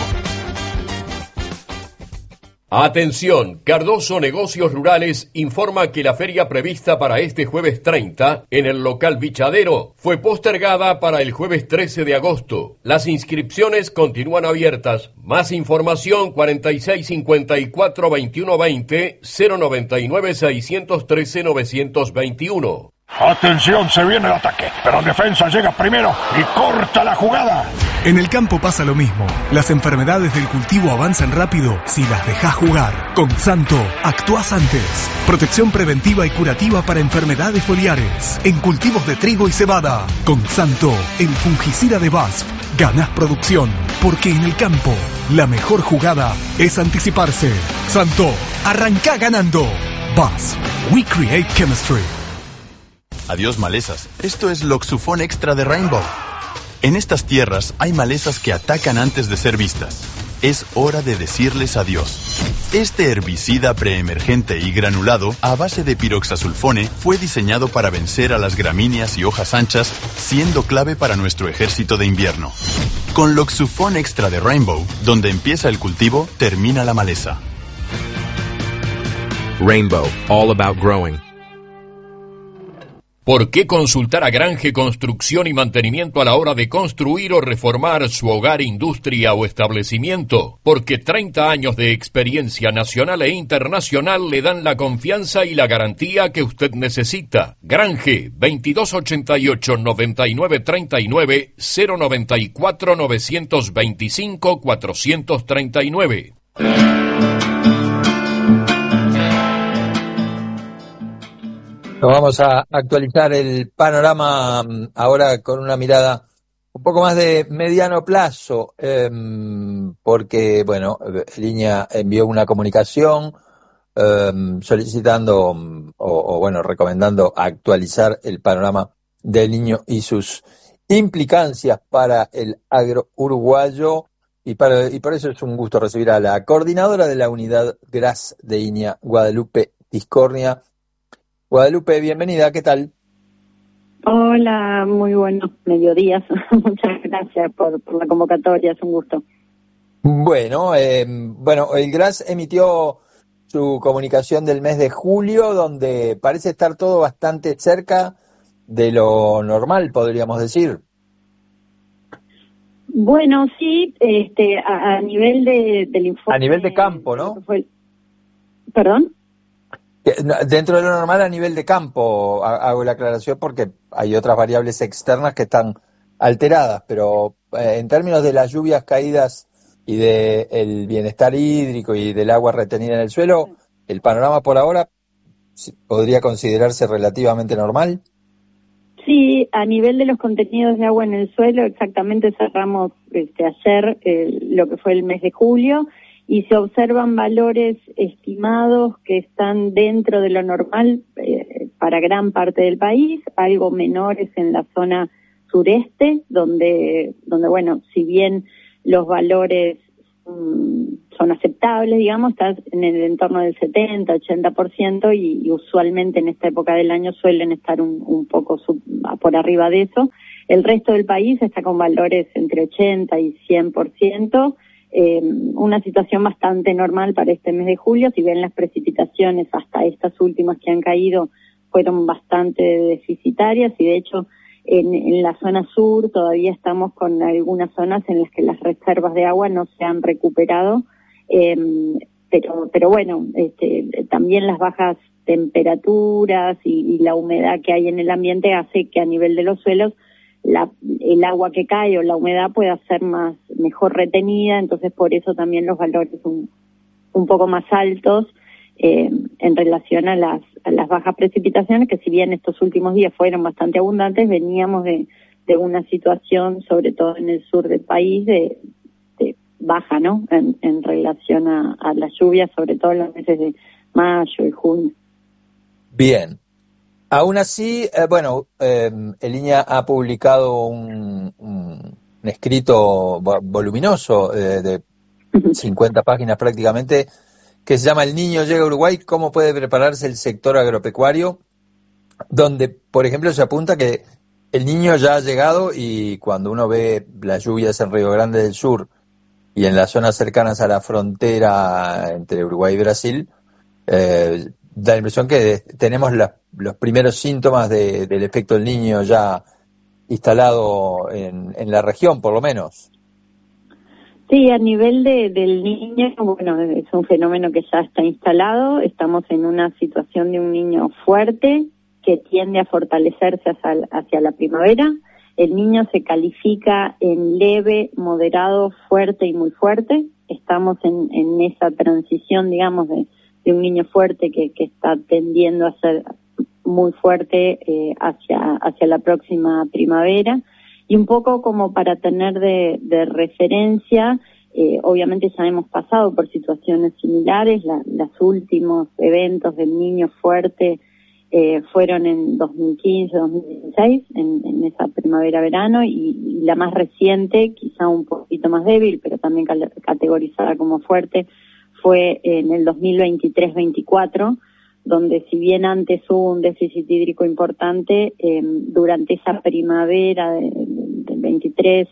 Atención, Cardoso Negocios Rurales informa que la feria prevista para este jueves 30 en el local Bichadero fue postergada para el jueves 13 de agosto. Las inscripciones continúan abiertas. Más información 4654 2120 099 613 921. Atención, se viene el ataque, pero defensa llega primero y corta la jugada. En el campo pasa lo mismo. Las enfermedades del cultivo avanzan rápido si las dejas jugar. Con Santo, actuás antes. Protección preventiva y curativa para enfermedades foliares. En cultivos de trigo y cebada. Con Santo, el fungicida de BASF. Ganás producción, porque en el campo, la mejor jugada es anticiparse. Santo, arrancá ganando. BASF, we create chemistry. Adiós malezas, esto es Loxufón Extra de Rainbow. En estas tierras hay malezas que atacan antes de ser vistas. Es hora de decirles adiós. Este herbicida preemergente y granulado a base de piroxasulfone fue diseñado para vencer a las gramíneas y hojas anchas, siendo clave para nuestro ejército de invierno. Con Loxufón Extra de Rainbow, donde empieza el cultivo, termina la maleza. Rainbow, all about growing. ¿Por qué consultar a Grange Construcción y Mantenimiento a la hora de construir o reformar su hogar, industria o establecimiento? Porque 30 años de experiencia nacional e internacional le dan la confianza y la garantía que usted necesita. Grange, 2288-9939, 094-925-439. Vamos a actualizar el panorama ahora con una mirada un poco más de mediano plazo, porque, bueno, Línea envió una comunicación solicitando bueno, recomendando actualizar el panorama del Niño y sus implicancias para el agro uruguayo, y por eso es un gusto recibir a la coordinadora de la unidad GRAS de INEA, Guadalupe Tiscornia. Guadalupe, bienvenida, ¿qué tal? Hola, muy buenos mediodías. Muchas gracias por la convocatoria, es un gusto. Bueno, el GRAS emitió su comunicación del mes de julio, donde parece estar todo bastante cerca de lo normal, podríamos decir. Bueno, sí, a nivel del informe... A nivel de campo, ¿no? ¿Perdón? Dentro de lo normal a nivel de campo, hago la aclaración porque hay otras variables externas que están alteradas, pero en términos de las lluvias caídas y del bienestar hídrico y del agua retenida en el suelo, el panorama por ahora podría considerarse relativamente normal. Sí, a nivel de los contenidos de agua en el suelo, exactamente cerramos ayer lo que fue el mes de julio, y se observan valores estimados que están dentro de lo normal para gran parte del país, algo menores en la zona sureste, donde bueno, si bien los valores son aceptables, digamos, está en el entorno del 70-80% y usualmente en esta época del año suelen estar un poco por arriba de eso. El resto del país está con valores entre 80 y 100%, una situación bastante normal para este mes de julio, si bien las precipitaciones hasta estas últimas que han caído fueron bastante deficitarias y de hecho en la zona sur todavía estamos con algunas zonas en las que las reservas de agua no se han recuperado, pero bueno, también las bajas temperaturas y la humedad que hay en el ambiente hace que a nivel de los suelos el agua que cae o la humedad pueda ser mejor retenida, entonces por eso también los valores un poco más altos en relación a las bajas precipitaciones, que si bien estos últimos días fueron bastante abundantes, veníamos de una situación, sobre todo en el sur del país, de baja, ¿no? En relación a las lluvias, sobre todo en los meses de mayo y junio. Bien. Aún así, el INEA ha publicado un escrito voluminoso de 50 páginas prácticamente, que se llama El niño llega a Uruguay, ¿cómo puede prepararse el sector agropecuario? Donde, por ejemplo, se apunta que el niño ya ha llegado y cuando uno ve las lluvias en Río Grande del Sur y en las zonas cercanas a la frontera entre Uruguay y Brasil, da la impresión que tenemos los primeros síntomas del efecto del niño ya instalado en la región, por lo menos. Sí, a nivel del niño, bueno, es un fenómeno que ya está instalado. Estamos en una situación de un niño fuerte que tiende a fortalecerse hacia la primavera. El niño se califica en leve, moderado, fuerte y muy fuerte. Estamos en esa transición, digamos, de un niño fuerte que está tendiendo a ser muy fuerte hacia la próxima primavera. Y un poco como para tener de referencia, obviamente ya hemos pasado por situaciones similares, los últimos eventos del niño fuerte fueron en 2015, 2016, en esa primavera-verano, y la más reciente, quizá un poquito más débil, pero también categorizada como fuerte, fue en el 2023-24, donde si bien antes hubo un déficit hídrico importante, durante esa primavera del 23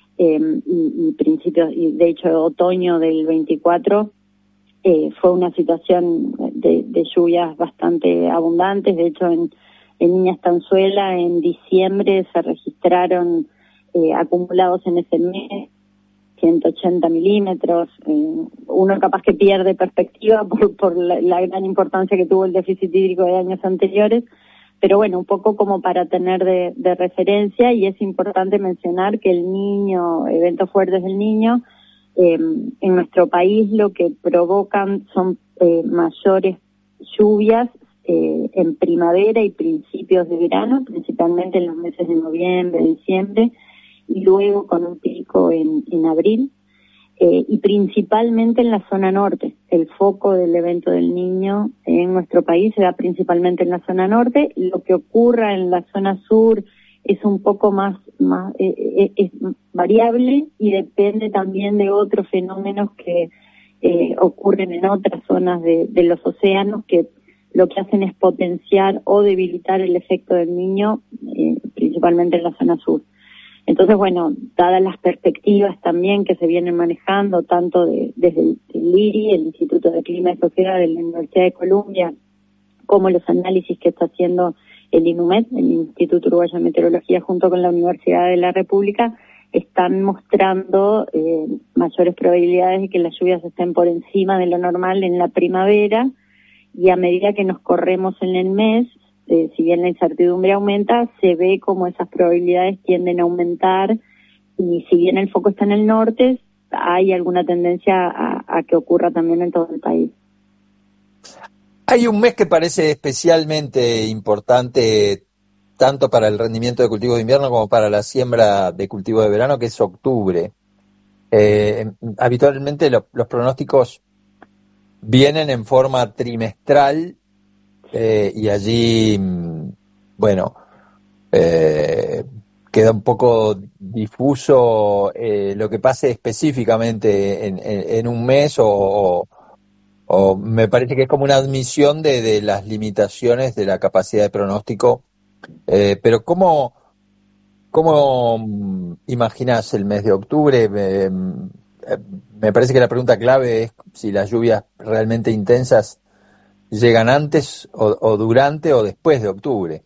y principios, y de hecho otoño del 24, fue una situación de lluvias bastante abundantes. De hecho, en Niña Estanzuela, en diciembre se registraron acumulados en ese mes 180 milímetros. Uno capaz que pierde perspectiva por la gran importancia que tuvo el déficit hídrico de años anteriores, pero bueno, un poco como para tener de referencia. Y es importante mencionar que el niño, eventos fuertes del niño, en nuestro país lo que provocan son mayores lluvias en primavera y principios de verano, principalmente en los meses de noviembre, diciembre, y luego con un pico en abril, y principalmente en la zona norte. El foco del evento del niño en nuestro país se da principalmente en la zona norte. Lo que ocurra en la zona sur es un poco más es variable y depende también de otros fenómenos que ocurren en otras zonas de los océanos, que lo que hacen es potenciar o debilitar el efecto del niño, principalmente en la zona sur. Entonces, bueno, dadas las perspectivas también que se vienen manejando, tanto desde el IRI, el Instituto de Clima y Sociedad de la Universidad de Columbia, como los análisis que está haciendo el INUMED, el Instituto Uruguayo de Meteorología, junto con la Universidad de la República, están mostrando mayores probabilidades de que las lluvias estén por encima de lo normal en la primavera, y a medida que nos corremos en el mes, si bien la incertidumbre aumenta, se ve como esas probabilidades tienden a aumentar, y si bien el foco está en el norte, hay alguna tendencia a que ocurra también en todo el país. Hay un mes que parece especialmente importante tanto para el rendimiento de cultivos de invierno como para la siembra de cultivos de verano, que es octubre. Habitualmente los pronósticos vienen en forma trimestral, y allí, bueno, queda un poco difuso lo que pase específicamente en un mes o me parece que es como una admisión de las limitaciones de la capacidad de pronóstico. Pero ¿cómo imaginás el mes de octubre? Me parece que la pregunta clave es si las lluvias realmente intensas llegan antes o durante o después de octubre.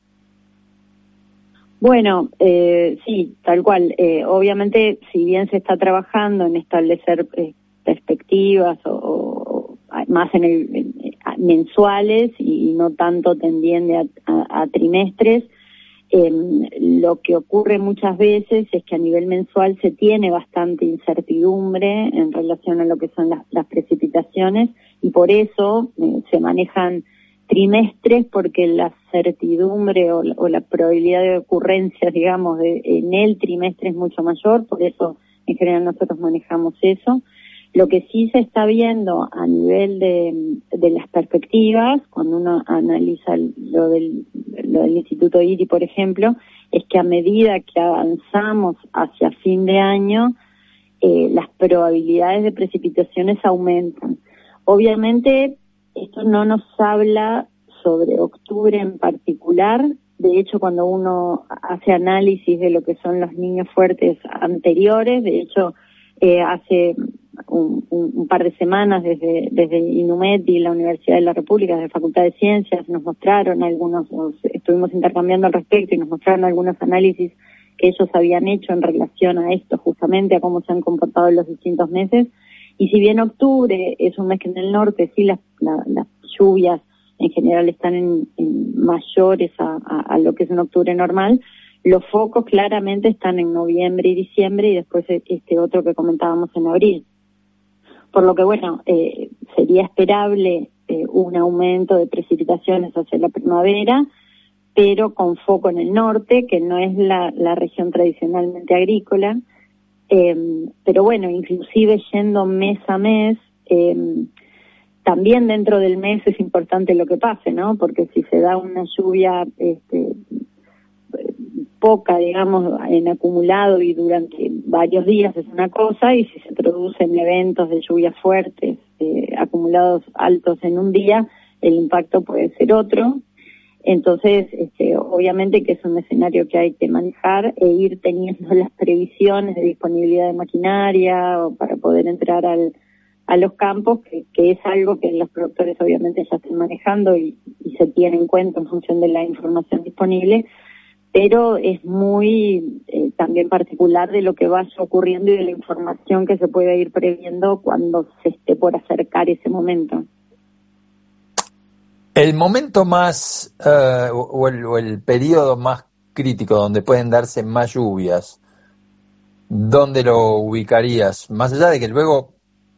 Bueno, sí, tal cual. Obviamente, si bien se está trabajando en establecer perspectivas o más mensuales y no tanto tendiente a trimestres, lo que ocurre muchas veces es que a nivel mensual se tiene bastante incertidumbre en relación a lo que son las precipitaciones y por eso se manejan trimestres, porque la certidumbre o la probabilidad de ocurrencia, digamos, en el trimestre es mucho mayor, por eso en general nosotros manejamos eso. Lo que sí se está viendo a nivel de las perspectivas, cuando uno analiza lo del Instituto IRI, por ejemplo, es que a medida que avanzamos hacia fin de año, las probabilidades de precipitaciones aumentan. Obviamente, esto no nos habla sobre octubre en particular. De hecho, cuando uno hace análisis de lo que son los niños fuertes anteriores, de hecho, hace un par de semanas desde INUMED y la Universidad de la República, de la Facultad de Ciencias, nos mostraron estuvimos intercambiando al respecto y nos mostraron algunos análisis que ellos habían hecho en relación a esto, justamente a cómo se han comportado en los distintos meses. Y si bien octubre es un mes que en el norte sí las lluvias en general están en mayores a lo que es un octubre normal, los focos claramente están en noviembre y diciembre y después este otro que comentábamos en abril. Por lo que, bueno, sería esperable un aumento de precipitaciones hacia la primavera, pero con foco en el norte, que no es la región tradicionalmente agrícola. Pero bueno, inclusive yendo mes a mes, también dentro del mes es importante lo que pase, ¿no? Porque si se da una lluvia poca, digamos, en acumulado y durante varios días es una cosa, y si se producen eventos de lluvias fuertes, acumulados altos en un día, el impacto puede ser otro. Entonces, obviamente que es un escenario que hay que manejar e ir teniendo las previsiones de disponibilidad de maquinaria o para poder entrar a los campos, que es algo que los productores obviamente ya están manejando y se tiene en cuenta en función de la información disponible, pero es muy también particular de lo que vaya ocurriendo y de la información que se pueda ir previendo cuando se esté por acercar ese momento. El momento más, o el periodo más crítico donde pueden darse más lluvias, ¿dónde lo ubicarías? Más allá de que luego,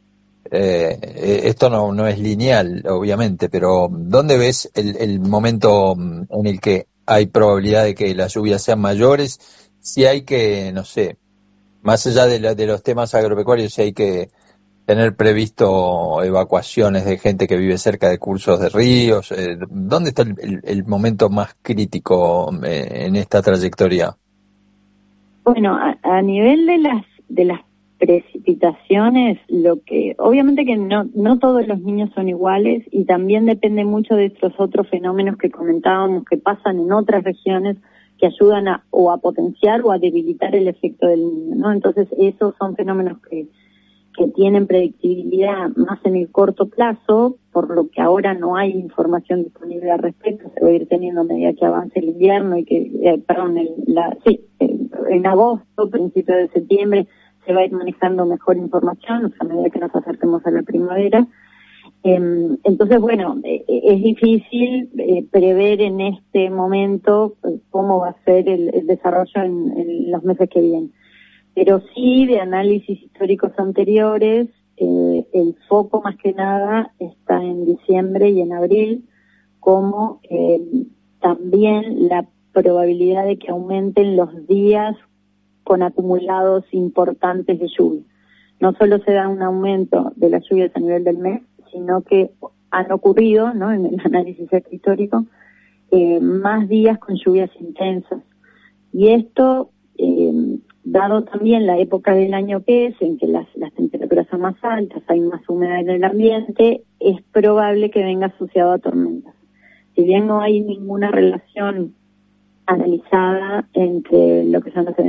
esto no es lineal, obviamente, pero ¿dónde ves el momento en el que hay probabilidad de que las lluvias sean mayores? Si hay que, no sé, más allá de los temas agropecuarios, si hay que tener previsto evacuaciones de gente que vive cerca de cursos de ríos. ¿Dónde está el momento más crítico en esta trayectoria? Bueno, a nivel de las precipitaciones, lo que obviamente que no todos los niños son iguales y también depende mucho de estos otros fenómenos que comentábamos que pasan en otras regiones que ayudan a potenciar o a debilitar el efecto del niño, ¿no? Entonces esos son fenómenos que tienen predictibilidad más en el corto plazo, por lo que ahora no hay información disponible al respecto, se va a ir teniendo a medida que avance el invierno y que, en agosto, principio de septiembre, se va a ir manejando mejor información, a medida que nos acerquemos a la primavera. Entonces, bueno, es difícil prever en este momento cómo va a ser el desarrollo en los meses que vienen. Pero sí, de análisis históricos anteriores, el foco más que nada está en diciembre y en abril, como también la probabilidad de que aumenten los días con acumulados importantes de lluvia. No solo se da un aumento de las lluvias a nivel del mes, sino que han ocurrido, ¿no?, en el análisis histórico, más días con lluvias intensas. Y esto dado también la época del año que es, en que las temperaturas son más altas, hay más humedad en el ambiente, es probable que venga asociado a tormentas. Si bien no hay ninguna relación analizada entre lo que son los